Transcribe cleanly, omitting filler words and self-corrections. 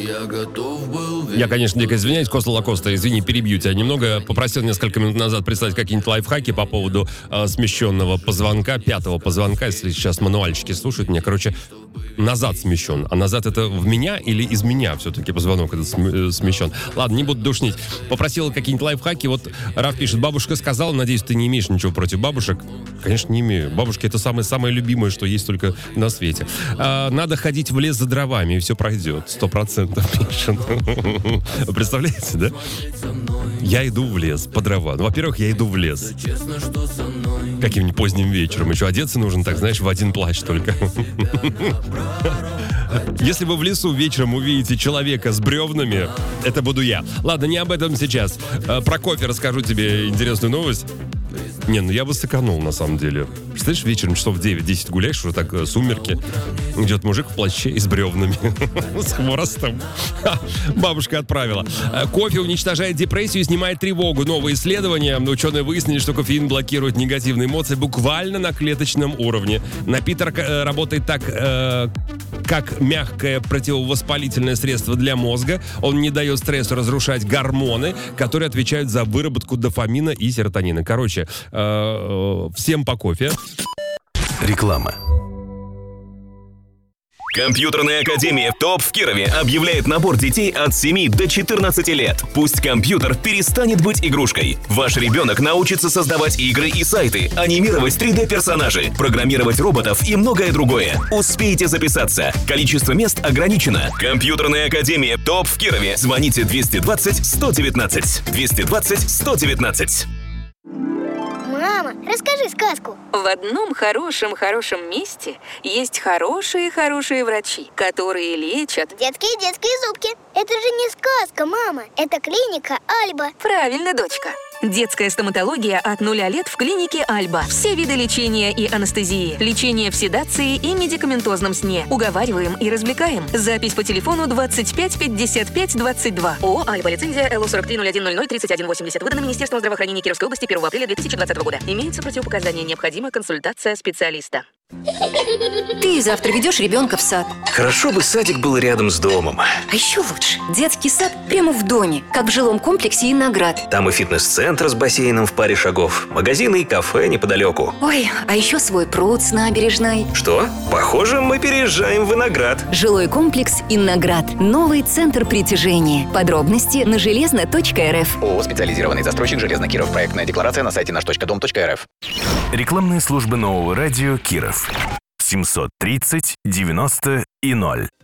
Я, конечно, дико извиняюсь, Коста Лакоста, извини, перебью тебя немного. Попросил несколько минут назад прислать какие-нибудь лайфхаки по поводу смещенного позвонка, 5-го позвонка, если сейчас мануальщики слушают меня. Короче, назад смещен. А назад это в меня или из меня все-таки позвонок этот смещен? Ладно, не буду душнить. Попросил какие-нибудь лайфхаки. Вот Раф пишет, бабушка сказала, надеюсь, ты не имеешь ничего против бабушек. Конечно, не имею. Бабушки — это самое любимое, что есть только на свете. Надо ходить в лес за дровами, и все пройдет. 100% пишет. Представляете, да? Я иду в лес по дрова. Ну, во-первых, я иду в лес. Каким-нибудь поздним вечером. Еще одеться нужно, так, знаешь, в один плащ только. Если вы в лесу вечером увидите человека с бревнами, это буду я. Ладно, не об этом сейчас. Про кофе расскажу тебе интересную новость. Не, ну я бы сэкономил, на самом деле. Представляешь, вечером часов в 9-10 гуляешь, уже так сумерки. Идет мужик в плаще и с бревнами. С хворостом. Бабушка отправила. Кофе уничтожает депрессию и снимает тревогу. Новые исследования. Ученые выяснили, что кофеин блокирует негативные эмоции буквально на клеточном уровне. Напиток работает так, как мягкое противовоспалительное средство для мозга. Он не дает стрессу разрушать гормоны, которые отвечают за выработку дофамина и серотонина. Короче, всем по кофе. Реклама. Компьютерная академия ТОП в Кирове объявляет набор детей от 7 до 14 лет. Пусть компьютер перестанет быть игрушкой. Ваш ребенок научится создавать игры и сайты, анимировать 3D-персонажей, программировать роботов и многое другое. Успейте записаться. Количество мест ограничено. Компьютерная академия ТОП в Кирове. Звоните 220 119. 220 119. Мама, расскажи сказку. В одном хорошем месте есть хорошие врачи, которые лечат... Детские зубки. Это же не сказка, мама. Это клиника Альба. Правильно, дочка. Детская стоматология от 0 лет в клинике Альба. Все виды лечения и анестезии. Лечение в седации и медикаментозном сне. Уговариваем и развлекаем. Запись по телефону 25 55 22. ООО «Альба». Лицензия ЛО 430100 3180. Выдана Министерством здравоохранения Кировской области 1 апреля 2020 года. Имеются противопоказания. Необходима консультация специалиста. Ты завтра ведешь ребенка в сад. Хорошо бы садик был рядом с домом. А еще лучше. Детский сад прямо в доме, как в жилом комплексе «Инноград». Там и фитнес-центр с бассейном в паре шагов, магазины и кафе неподалеку. Ой, а еще свой пруд с набережной. Что? Похоже, мы переезжаем в Виноград. Жилой комплекс «Инноград». Новый центр притяжения. Подробности на железно.рф. ООО «Специализированный застройщик Железный Киров». Проектная декларация на сайте наш.дом.рф. Рекламные службы нового радио Киров. 730 90 и 0.